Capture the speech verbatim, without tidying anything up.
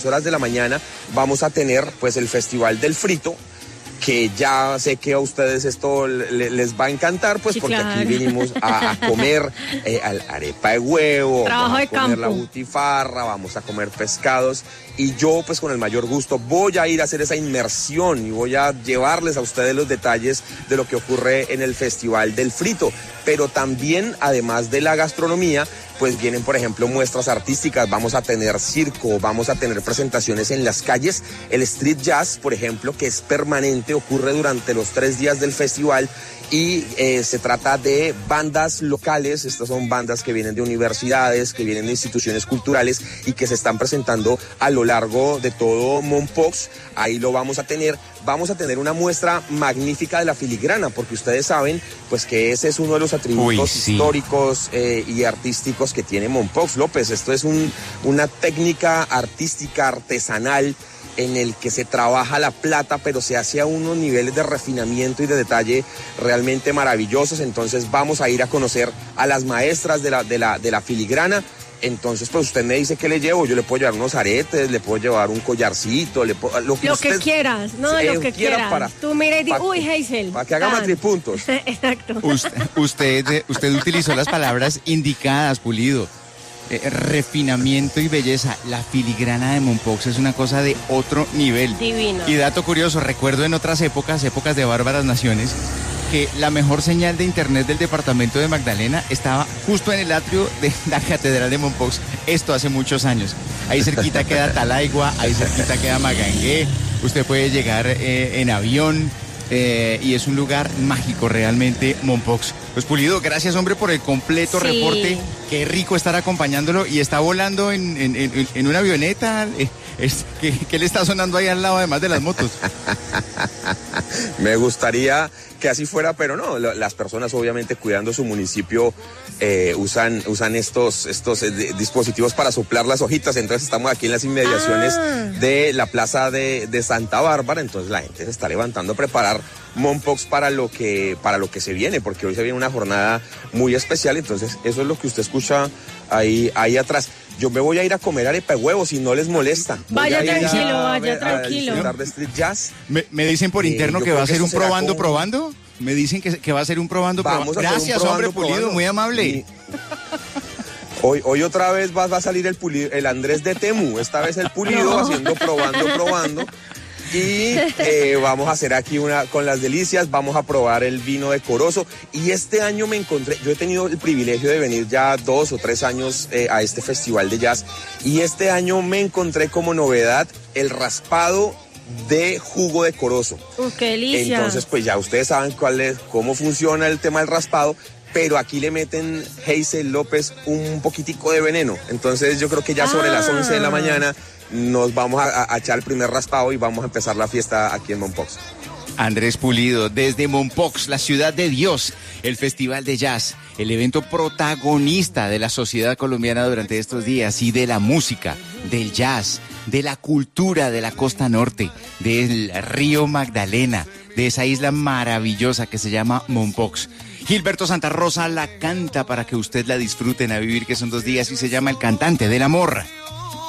horas de la mañana vamos a tener pues el Festival del Frito, que ya sé que a ustedes esto le, les va a encantar, pues sí, porque claro. Aquí vinimos a, a comer eh, arepa de huevo, trabajo vamos a de comer campo. La butifarra, vamos a comer pescados, y yo pues con el mayor gusto voy a ir a hacer esa inmersión y voy a llevarles a ustedes los detalles de lo que ocurre en el Festival del Frito, pero también además de la gastronomía, pues vienen, por ejemplo, muestras artísticas, vamos a tener circo, vamos a tener presentaciones en las calles, el street jazz, por ejemplo, que es permanente, ocurre durante los tres días del festival, y eh, se trata de bandas locales. Estas son bandas que vienen de universidades, que vienen de instituciones culturales y que se están presentando a lo largo de todo Mompox. Ahí lo vamos a tener. Vamos a tener una muestra magnífica de la filigrana, porque ustedes saben pues que ese es uno de los atributos Uy, sí. históricos eh, y artísticos que tiene Mompox, López. Esto es un, una técnica artística, artesanal, en el que se trabaja la plata, pero se hace a unos niveles de refinamiento y de detalle realmente maravillosos. Entonces vamos a ir a conocer a las maestras de la, de la, de la filigrana. Entonces, pues usted me dice qué le llevo, yo le puedo llevar unos aretes, le puedo llevar un collarcito, le puedo, lo que lo usted, que quieras, no, eh, lo que quiera quieras. Para, Tú mira y di, uy, Hazel. Para que haga matripuntos. Exacto. Usted, usted, usted utilizó las palabras indicadas, Pulido. Eh, refinamiento y belleza. La filigrana de Mompox es una cosa de otro nivel. Divino. Y dato curioso, recuerdo en otras épocas, épocas de bárbaras naciones, que la mejor señal de internet del departamento de Magdalena estaba justo en el atrio de la Catedral de Mompox. Esto hace muchos años. Ahí cerquita queda Talaigua, ahí cerquita queda Magangué. Usted puede llegar eh, en avión. Eh, y es un lugar mágico realmente, Mompox. Pues Pulido, gracias hombre por el completo sí. reporte. Qué rico estar acompañándolo, y está volando en, en, en, en una avioneta. Eh, es, ¿qué, ¿Qué le está sonando ahí al lado además de las motos? Me gustaría que así fuera, pero no, las personas obviamente cuidando su municipio eh, usan, usan estos, estos eh, dispositivos para soplar las hojitas. Entonces estamos aquí en las inmediaciones ah. de la plaza de, de Santa Bárbara. Entonces la gente se está levantando a preparar Mompox para lo que, para lo que se viene, porque hoy se viene una jornada muy especial. Entonces eso es lo que usted escucha ahí, ahí atrás. Yo me voy a ir a comer arepa de huevo, si no les molesta. Vaya tranquilo, a, vaya a, tranquilo. A de street jazz. Me, me dicen por interno eh, que va a ser un probando, como... probando. Me dicen que, que va a ser un probando, Vamos probando. Gracias, un probando, hombre Pulido, probando. muy amable. Y... Hoy, hoy otra vez va, va a salir el, pulido, el Andrés de Temu, esta vez el Pulido no. haciendo probando, probando. Y eh, vamos a hacer aquí una con las delicias, vamos a probar el vino de Corozo. Y este año me encontré, yo he tenido el privilegio de venir ya dos o tres años eh, a este festival de jazz, y este año me encontré como novedad el raspado de jugo de Corozo. Uh, ¡qué delicia! Entonces, pues ya ustedes saben cuál es, cómo funciona el tema del raspado, pero aquí le meten, Hazel López, un poquitico de veneno. Entonces yo creo que ya sobre ah. las once de la mañana nos vamos a, a echar el primer raspado y vamos a empezar la fiesta aquí en Mompox. Andrés Pulido, desde Mompox, la ciudad de Dios, el Festival de Jazz, el evento protagonista de la sociedad colombiana durante estos días, y de la música, del jazz, de la cultura de la costa norte, del río Magdalena, de esa isla maravillosa que se llama Mompox. Gilberto Santa Rosa la canta para que usted la disfruten a vivir, que son dos días, y se llama El Cantante del Amor.